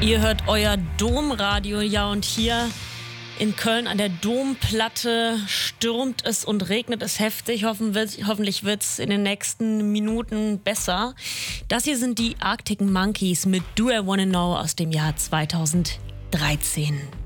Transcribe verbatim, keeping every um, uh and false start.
Ihr hört euer Domradio, ja, und hier in Köln an der Domplatte stürmt es und regnet es heftig. Hoffen wir, hoffentlich wird es in den nächsten Minuten besser. Das hier sind die Arctic Monkeys mit Do I Wanna Know aus dem Jahr zweitausenddreizehn.